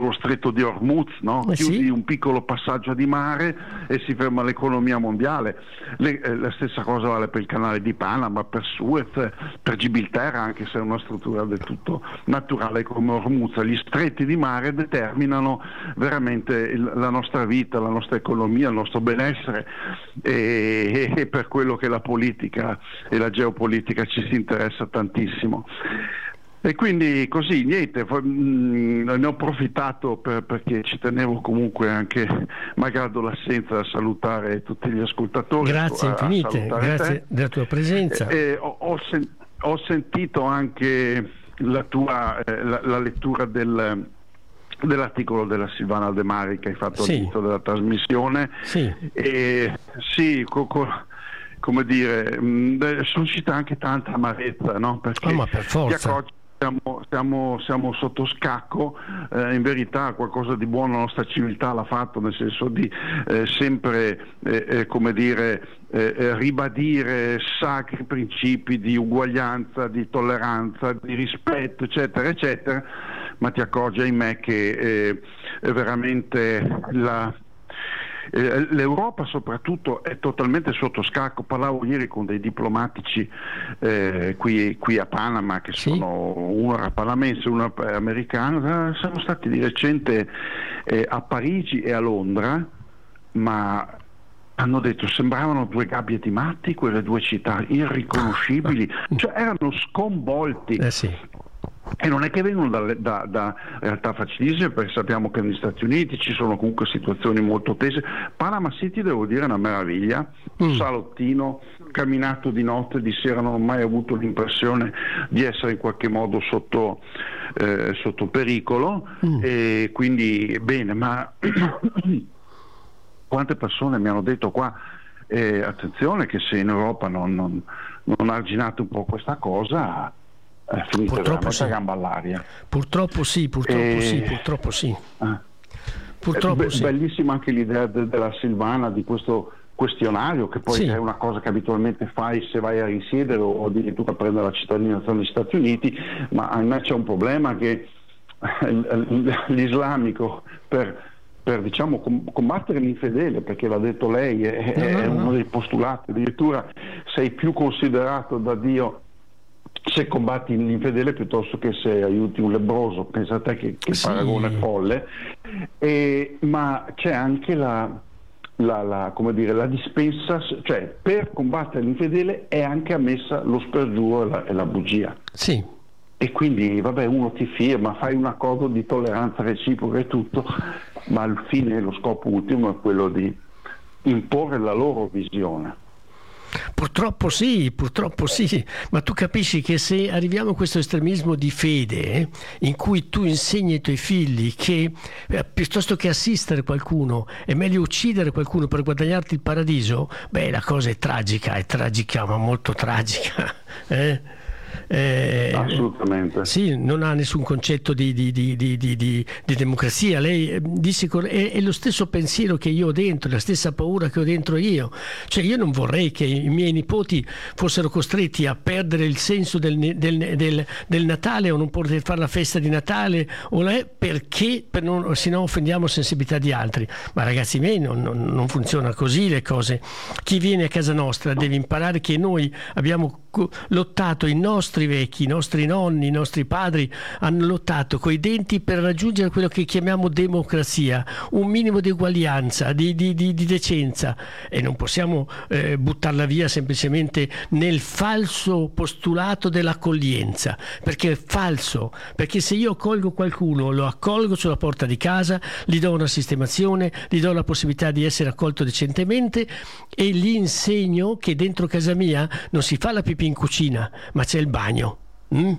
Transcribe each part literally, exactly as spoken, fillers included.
lo stretto di Hormuz, no? Eh Chiudi sì. un piccolo passaggio di mare e si ferma l'economia mondiale. Le, eh, la stessa cosa vale per il canale di Panama, per Suez, per Gibilterra, anche se è una struttura del tutto naturale come Hormuz. Gli stretti di mare determinano veramente il, la nostra vita, la nostra economia, il nostro benessere, e, e per quello che la politica e la geopolitica ci si interessa tantissimo. E quindi così, niente, mh, ne ho approfittato per, perché ci tenevo comunque anche, malgrado l'assenza, a salutare tutti gli ascoltatori. Grazie a, infinite, a grazie te. della tua presenza. E, e ho, ho, sen- ho sentito anche la tua eh, la, la lettura del dell'articolo della Silvana De Mari che hai fatto Sì. all'inizio della trasmissione. Sì. E sì, co- co- come dire, mh, suscita anche tanta amarezza, no? Perché Oh, ma per forza. ti accorgi, siamo, siamo, siamo sotto scacco, eh, in verità qualcosa di buono la nostra civiltà l'ha fatto, nel senso di eh, sempre eh, eh, come dire eh, eh, ribadire sacri principi di uguaglianza, di tolleranza, di rispetto, eccetera eccetera, ma ti accorgi, ahimè, che eh, veramente la Eh, l'Europa soprattutto è totalmente sotto scacco. Parlavo ieri con dei diplomatici eh, qui, qui a Panama, che Sì. sono uno era panamense, uno è americano. Siamo stati di recente eh, a Parigi e a Londra, ma hanno detto sembravano due gabbie di matti, quelle due città irriconoscibili, cioè erano sconvolti. Eh sì. E non è che vengono da, da, da realtà facilissime, perché sappiamo che negli Stati Uniti ci sono comunque situazioni molto tese. Panama City, devo dire, è una meraviglia. Un Mm. salottino, camminato di notte, di sera, non ho mai avuto l'impressione di essere in qualche modo sotto, eh, sotto pericolo. Mm. E quindi bene, ma quante persone mi hanno detto qua, eh, attenzione che se in Europa non, non, non arginate un po' questa cosa, Eh, finite Purtroppo veramente sì. a gamba all'aria. Purtroppo sì, purtroppo E- sì, purtroppo sì. Ah. Purtroppo Eh, be- sì. Bellissima anche l'idea de- della Silvana di questo questionario, che poi Sì. è una cosa che abitualmente fai se vai a risiedere o addirittura a prendere la cittadinanza negli Stati Uniti, ma a me c'è un problema che l'islamico per, per diciamo com- combattere l'infedele, perché l'ha detto lei, è, No, no, è no, uno no. dei postulati, addirittura sei più considerato da Dio se combatti l'infedele piuttosto che se aiuti un lebbroso. Pensa a te che, che Sì. paragone folle. E, ma c'è anche la, la, la, come dire, la dispensa, cioè per combattere l'infedele è anche ammessa lo spergiuro e la, e la bugia. Sì. E quindi vabbè, uno ti firma, fai un accordo di tolleranza reciproca e tutto, ma al fine, lo scopo ultimo è quello di imporre la loro visione. Purtroppo sì, purtroppo sì, ma tu capisci che se arriviamo a questo estremismo di fede, eh, in cui tu insegni ai tuoi figli che eh, piuttosto che assistere qualcuno è meglio uccidere qualcuno per guadagnarti il paradiso, beh, la cosa è tragica, è tragica, ma molto tragica. Eh? Eh, Assolutamente. Sì, non ha nessun concetto di, di, di, di, di, di, di democrazia. Lei eh, disse cor- è, è lo stesso pensiero che io ho dentro, la stessa paura che ho dentro io. Cioè io non vorrei che i miei nipoti fossero costretti a perdere il senso del, del, del, del Natale, o non poter fare la festa di Natale, o la, perché per non, se no offendiamo la sensibilità di altri. Ma ragazzi miei, non, non, non funziona così le cose. Chi viene a casa nostra deve imparare che noi abbiamo lottato, i nostri vecchi, i nostri nonni, i nostri padri hanno lottato coi denti per raggiungere quello che chiamiamo democrazia, un minimo di uguaglianza, di, di, di, di decenza, e non possiamo eh, buttarla via semplicemente nel falso postulato dell'accoglienza, perché è falso, perché se io accolgo qualcuno, lo accolgo sulla porta di casa, gli do una sistemazione, gli do la possibilità di essere accolto decentemente e gli insegno che dentro casa mia non si fa la pipì in cucina, ma c'è il bagno. Mm?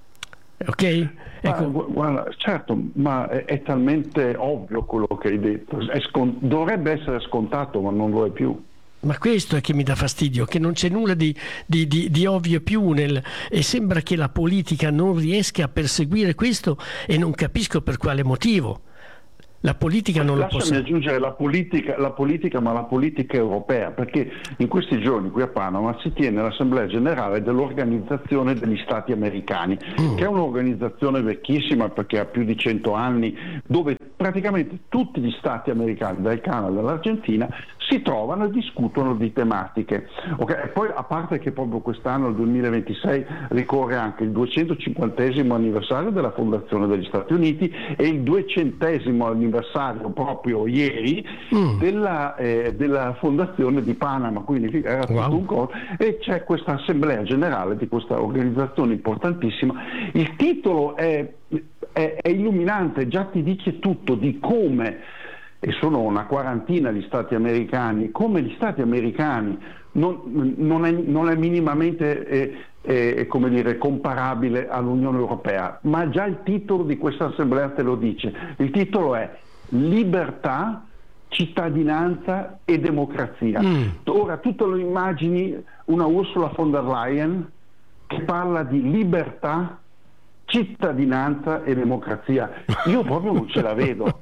Ok? Ecco. Ma, guarda, certo, ma è, è talmente ovvio quello che hai detto. È scon- dovrebbe essere scontato, ma non lo è più. Ma questo è che mi dà fastidio, che non c'è nulla di, di, di, di ovvio più nel, e sembra che la politica non riesca a perseguire questo, e non capisco per quale motivo. La politica non lo Lasciami possa... aggiungere la politica, la politica, ma la politica europea, perché in questi giorni qui a Panama si tiene l'Assemblea Generale dell'Organizzazione degli Stati Americani, mm. che è un'organizzazione vecchissima perché ha più di cento anni, dove praticamente tutti gli stati americani, dal Canada all'Argentina, si trovano e discutono di tematiche. Okay? E poi, a parte che proprio quest'anno, il duemilaventisei, ricorre anche il duecentocinquantesimo anniversario della fondazione degli Stati Uniti e il duecentesimo anniversario proprio ieri mm. della, eh, della fondazione di Panama, quindi era tutto wow. un coro, e c'è questa assemblea generale di questa organizzazione importantissima. Il titolo è, è, è illuminante, già ti dice tutto di come, e sono una quarantina gli stati americani, come gli stati americani non, non, è, non è minimamente eh, eh, come dire, comparabile all'Unione Europea, ma già il titolo di questa assemblea te lo dice. Il titolo è Libertà, cittadinanza e democrazia. Mm. Ora tu te lo immagini una Ursula von der Leyen che parla di libertà, cittadinanza e democrazia. Io proprio non ce la vedo.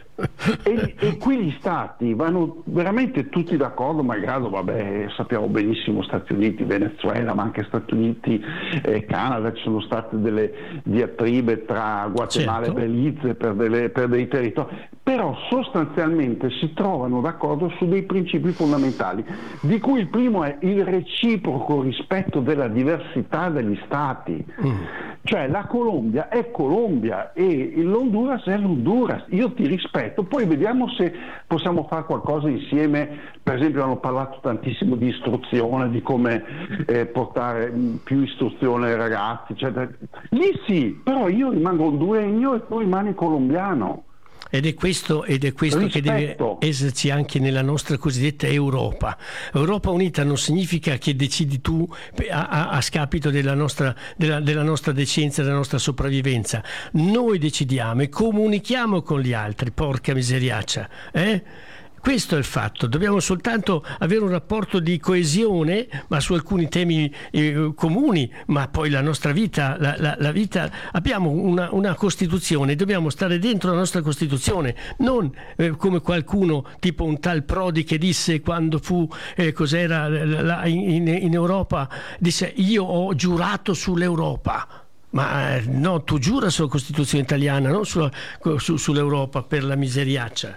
E, e qui gli stati vanno veramente tutti d'accordo, malgrado, vabbè, sappiamo benissimo Stati Uniti, Venezuela, ma anche Stati Uniti e Canada, ci sono state delle diatribe tra Guatemala certo. e Belize per, delle, per dei territori, però sostanzialmente si trovano d'accordo su dei principi fondamentali, di cui il primo è il reciproco rispetto della diversità degli stati. Mm. Cioè la Colombia è Colombia e l'Honduras è l'Honduras, io ti rispetto, poi vediamo se possiamo fare qualcosa insieme. Per esempio hanno parlato tantissimo di istruzione, di come eh, portare più istruzione ai ragazzi, eccetera. Lì sì, però io rimango honduregno e tu rimani colombiano. Ed è questo, ed è questo che deve esserci anche nella nostra cosiddetta Europa. Europa unita non significa che decidi tu a, a, a scapito della nostra, della, della nostra decenza, della nostra sopravvivenza. Noi decidiamo e comunichiamo con gli altri, porca miseriaccia, eh? Questo è il fatto, dobbiamo soltanto avere un rapporto di coesione, ma su alcuni temi eh, comuni, ma poi la nostra vita, la, la, la vita, abbiamo una, una Costituzione, dobbiamo stare dentro la nostra Costituzione, non eh, come qualcuno, tipo un tal Prodi che disse quando fu, eh, cos'era, la, in, in Europa, disse io ho giurato sull'Europa. Ma eh, no, tu giura sulla Costituzione italiana, non sulla, su, sull'Europa, per la miseriaccia.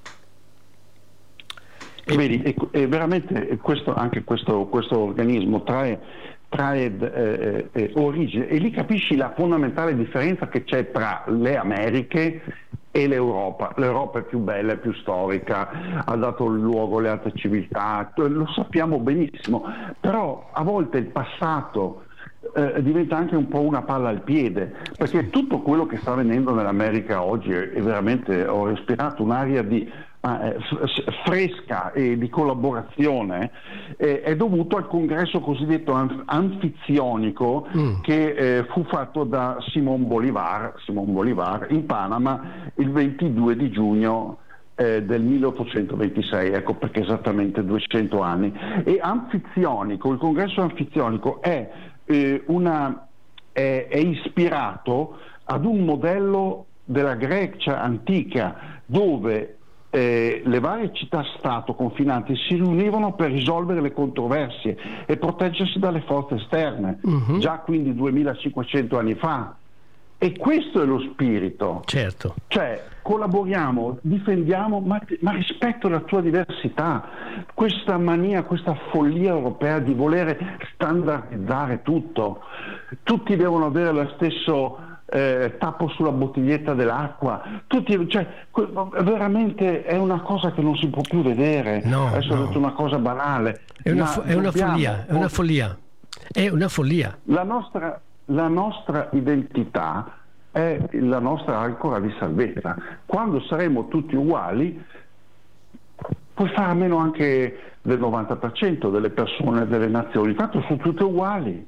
Vedi, e, e veramente questo, anche questo, questo organismo trae, trae eh, eh, origine, e lì capisci la fondamentale differenza che c'è tra le Americhe e l'Europa. L'Europa è più bella, è più storica, ha dato luogo alle altre civiltà, lo sappiamo benissimo, però a volte il passato Eh, diventa anche un po' una palla al piede, perché tutto quello che sta avvenendo nell'America oggi è, è veramente, ho respirato un'aria di eh, fresca e di collaborazione, eh, è dovuto al congresso cosiddetto anf- anfizionico mm. che eh, fu fatto da Simón Bolívar, Simón Bolívar in Panama il ventidue di giugno Eh, del milleottocentoventisei, ecco perché esattamente duecento anni. E anfizionico, il congresso anfizionico è, eh, una, è, è ispirato ad un modello della Grecia antica, dove eh, le varie città-stato confinanti si riunivano per risolvere le controversie e proteggersi dalle forze esterne, uh-huh. già quindi duemilacinquecento anni fa. E questo è lo spirito. Certo. Cioè, collaboriamo, difendiamo, ma, ma rispetto la tua diversità. Questa mania, questa follia europea di volere standardizzare tutto. Tutti devono avere lo stesso eh, tappo sulla bottiglietta dell'acqua. Tutti, cioè, veramente è una cosa che non si può più vedere. No, Adesso no. ho detto una cosa banale. È una, fo- è una dobbiamo, follia, è una follia. È una follia. La nostra... La nostra identità è la nostra ancora di salvezza. Quando saremo tutti uguali, puoi fare a meno anche del novanta per cento delle persone, delle nazioni. Infatti sono tutte uguali.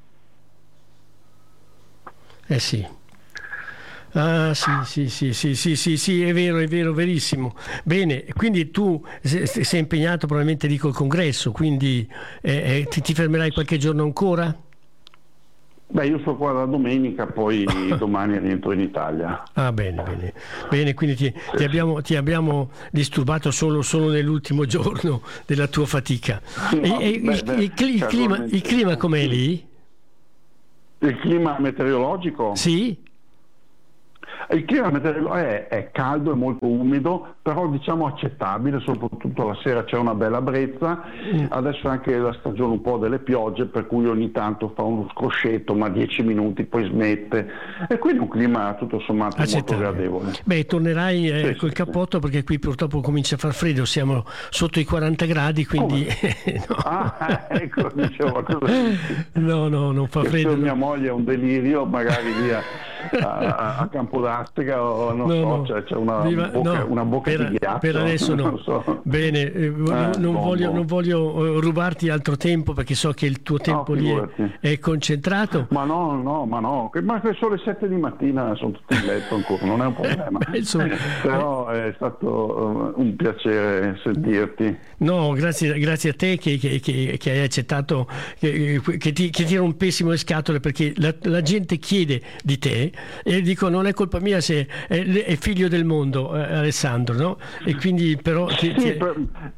Eh sì. Ah sì, sì, sì, sì, sì, sì, sì, è vero, è vero, verissimo. Bene, quindi tu sei impegnato probabilmente lì col congresso, quindi eh, ti, ti fermerai qualche giorno ancora? Beh, io sto qua la domenica, poi domani rientro in Italia. Ah, bene, bene. Bene, quindi ti, ti, abbiamo, ti abbiamo disturbato solo, solo nell'ultimo giorno della tua fatica. Sì, e, no, e beh, il, beh, il, il, clima, il clima com'è lì? Il clima meteorologico? Sì. Il clima meteorologico è, è caldo, è molto umido, però diciamo accettabile, soprattutto la sera c'è una bella brezza, adesso è anche la stagione un po' delle piogge, per cui ogni tanto fa uno scroscetto, ma dieci minuti poi smette, e quindi un clima tutto sommato molto gradevole. Beh, tornerai eh, sì, col sì, cappotto sì. Perché qui purtroppo comincia a far freddo, siamo sotto i quaranta gradi, quindi no. Ah, ecco, dicevo, cosa no, no, non fa freddo. Se mia moglie è un delirio, magari via a, a Campodastega o non no, so, no. Cioè, c'è una Viva, bocca, no, una bocca per, di ghiaccio. Per adesso no. So. Bene, eh, eh, non, bon, voglio, bon. non voglio rubarti altro tempo, perché so che il tuo tempo no, lì è, è concentrato. Ma no, no, ma no, ma sono le sette di mattina, sono tutti in letto ancora, non è un problema. Beh, insomma, però è stato un piacere sentirti. No, grazie, grazie a te che, che, che, che hai accettato che, che, ti, che ti rompessimo le scatole, perché la, la gente chiede di te e dico non è colpa mia se è, è figlio del mondo, eh, Alessandro, no? E quindi però ti, sì, ti... Per,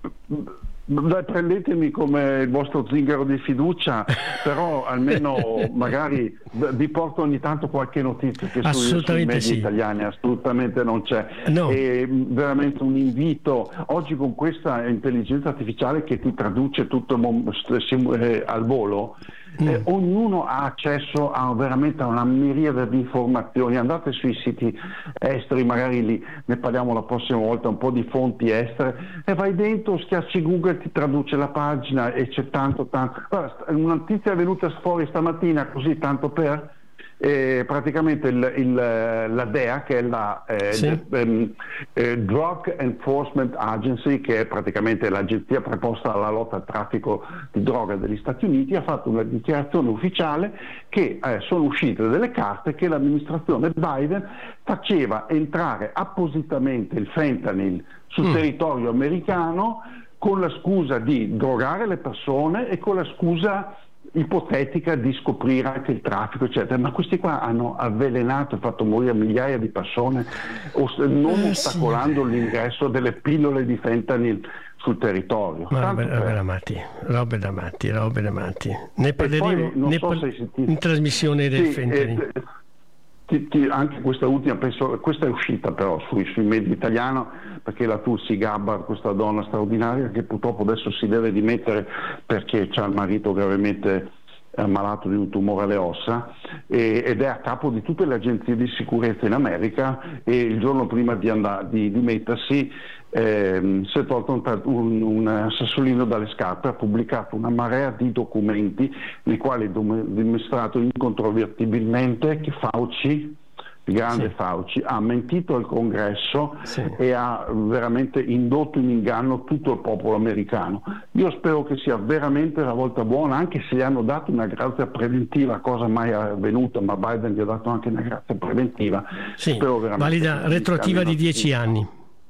dai, prendetemi come il vostro zingaro di fiducia, però almeno magari vi porto ogni tanto qualche notizia che sui, sui media sì. italiani assolutamente non c'è. No. E veramente un invito oggi con questa intelligenza artificiale che ti traduce tutto al volo. Mm. Eh, ognuno ha accesso a veramente a una miriade di informazioni. Andate sui siti esteri, magari lì ne parliamo la prossima volta, un po' di fonti estere, e vai dentro, schiacci Google, ti traduce la pagina e c'è tanto tanto. Guarda, una notizia è venuta fuori stamattina così tanto per Eh, praticamente il, il, la D E A, che è la eh, sì. um, eh, Drug Enforcement Agency, che è praticamente l'agenzia preposta alla lotta al traffico di droga degli Stati Uniti, ha fatto una dichiarazione ufficiale che eh, sono uscite delle carte che l'amministrazione Biden faceva entrare appositamente il fentanyl sul mm. territorio americano con la scusa di drogare le persone e con la scusa ipotetica di scoprire anche il traffico, eccetera. Ma questi qua hanno avvelenato e fatto morire migliaia di persone, non eh, ostacolando sì. l'ingresso delle pillole di fentanyl sul territorio. Robe da matti, robe da matti, robe da matti. Ne parleremo poi, ne so par- in trasmissione del sì, fentanyl. Eh, ti, ti, anche questa ultima, penso, questa è uscita però sui, sui media italiani, perché la Tulsi Gabbard, questa donna straordinaria che purtroppo adesso si deve dimettere perché c'ha il marito gravemente ammalato di un tumore alle ossa e, ed è a capo di tutte le agenzie di sicurezza in America, e il giorno prima di, andare, di dimettersi eh, si è tolto un, un, un sassolino dalle scarpe, ha pubblicato una marea di documenti nei quali è dimostrato incontrovertibilmente che Fauci, il grande sì. Fauci, ha mentito al Congresso sì. e ha veramente indotto in inganno tutto il popolo americano. Io spero che sia veramente la volta buona, anche se gli hanno dato una grazia preventiva, cosa mai avvenuta, ma Biden gli ha dato anche una grazia preventiva. Sì, valida retroattiva di dieci anni.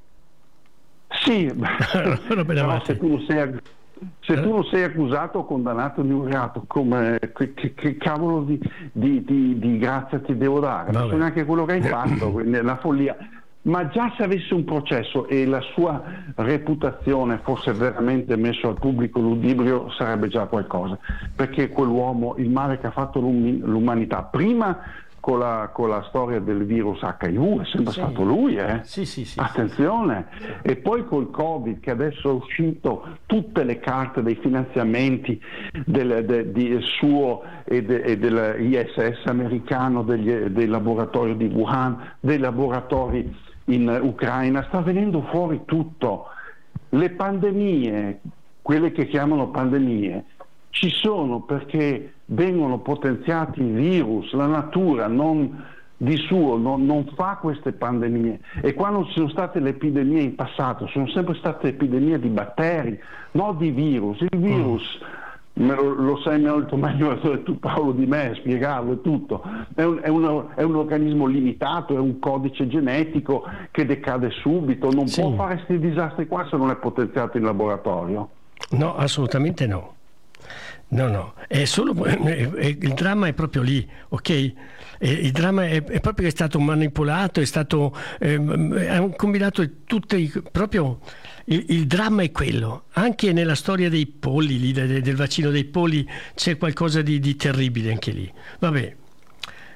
Sì, però se tu non sei Se tu non sei accusato o condannato di un reato, come, che, che, che cavolo di, di, di, di grazia ti devo dare? Non so neanche quello che hai fatto, la follia. Ma già se avesse un processo e la sua reputazione fosse veramente messo al pubblico ludibrio, sarebbe già qualcosa, perché quell'uomo, il male che ha fatto l'umanità, prima con la, con la storia del virus acca i vu, è sempre sì. stato lui, eh? Sì, sì, sì, attenzione, sì. E poi col Covid, che adesso è uscito tutte le carte dei finanziamenti del, de, di suo e, de, e dell'I S S americano, degli, dei laboratori di Wuhan, dei laboratori in Ucraina, sta venendo fuori tutto. Le pandemie, quelle che chiamano pandemie, ci sono perché vengono potenziati i virus, la natura non di suo non, non fa queste pandemie, e quando ci sono state le epidemie in passato sono sempre state epidemie di batteri, non di virus. Il virus mm. me lo, lo sai molto meglio tu, Paolo, di me, spiegarlo tutto, è un, è, uno, è un organismo limitato, è un codice genetico che decade subito, non sì. può fare questi disastri qua se non è potenziato in laboratorio. No, assolutamente no. No, no, è solo, è, è, il dramma è proprio lì, ok? E il dramma è, è proprio che è stato manipolato, è stato eh, è combinato tutte i, proprio il, il dramma è quello. Anche nella storia dei polli, lì, del, del vaccino dei polli, c'è qualcosa di, di terribile anche lì. Vabbè,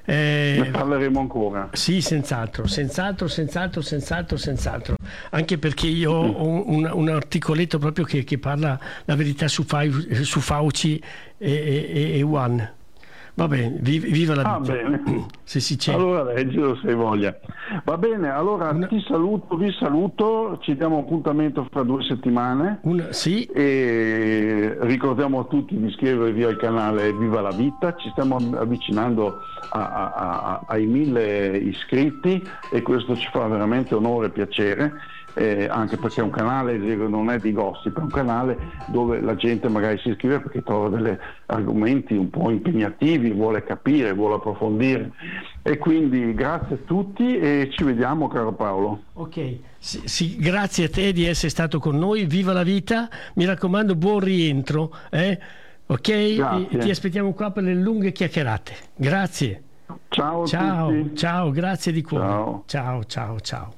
Eh, ne parleremo ancora. Sì, senz'altro, senz'altro, senz'altro, senz'altro, senz'altro. Anche perché io ho un, un articoletto proprio che, che parla la verità su, Fau- su Fauci e, e, e One. Va bene, viva la Ah, vita. bene. Se si c'è. Allora leggilo se hai voglia. Va bene, allora Una- ti saluto, vi saluto, ci diamo appuntamento fra due settimane Una, sì, e ricordiamo a tutti di iscrivervi al canale Viva la Vita, ci stiamo avvicinando a- a- a- ai mille iscritti e questo ci fa veramente onore e piacere. Eh, anche perché è un canale, non è di gossip, è un canale dove la gente magari si iscrive perché trova degli argomenti un po' impegnativi, vuole capire, vuole approfondire, e quindi grazie a tutti e ci vediamo, caro Paolo. ok. Sì, sì, grazie a te di essere stato con noi. Viva la vita, mi raccomando, buon rientro. Eh? Ok? E, e ti aspettiamo qua per le lunghe chiacchierate. Grazie. Ciao a Ciao, tutti. ciao, grazie di cuore. Ciao. Ciao, ciao, ciao.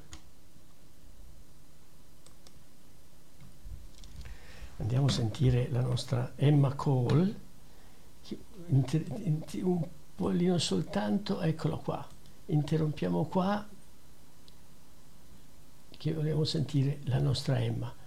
Andiamo a sentire la nostra Emma Cole, che inter- inter- un pollino soltanto, eccolo qua, interrompiamo qua, che vogliamo sentire la nostra Emma.